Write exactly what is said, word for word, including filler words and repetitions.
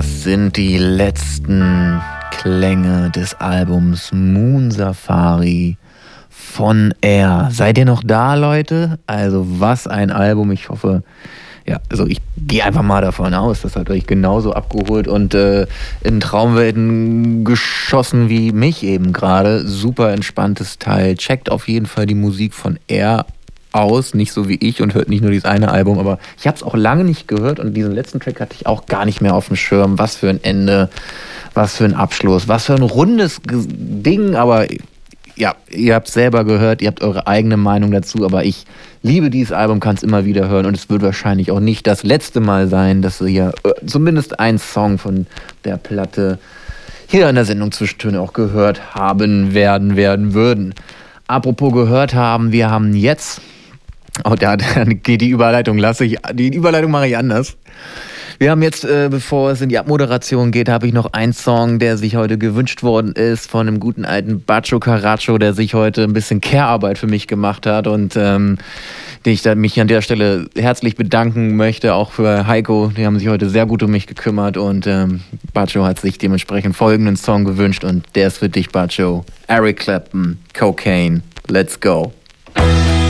Das sind die letzten Klänge des Albums Moon Safari von Air. Seid ihr noch da, Leute? Also was ein Album. Ich hoffe, ja, also ich gehe einfach mal davon aus, das hat euch genauso abgeholt und äh, in Traumwelten geschossen wie mich eben gerade. Super entspanntes Teil. Checkt auf jeden Fall die Musik von Air aus, nicht so wie ich, und hört nicht nur dieses eine Album, aber ich habe es auch lange nicht gehört und diesen letzten Track hatte ich auch gar nicht mehr auf dem Schirm. Was für ein Ende, was für ein Abschluss, was für ein rundes Ding, aber ja, ihr habt es selber gehört, ihr habt eure eigene Meinung dazu, aber ich liebe dieses Album, kann es immer wieder hören und es wird wahrscheinlich auch nicht das letzte Mal sein, dass wir hier äh, zumindest einen Song von der Platte hier in der Sendung Zwischentöne auch gehört haben, werden, werden würden. Apropos gehört haben, wir haben jetzt, oh, da geht die Überleitung, lasse ich, die Überleitung mache ich anders. Wir haben jetzt, äh, bevor es in die Abmoderation geht, habe ich noch einen Song, der sich heute gewünscht worden ist von einem guten alten Bacho Caracho, der sich heute ein bisschen Care-Arbeit für mich gemacht hat und ähm, den ich da mich an der Stelle herzlich bedanken möchte, auch für Heiko, die haben sich heute sehr gut um mich gekümmert und ähm, Bacho hat sich dementsprechend folgenden Song gewünscht und der ist für dich, Bacho. Eric Clapton, Cocaine, let's go.